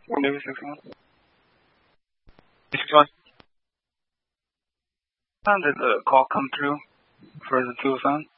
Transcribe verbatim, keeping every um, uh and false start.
One Navy six one. six one. Did the call come through for the two oh seven?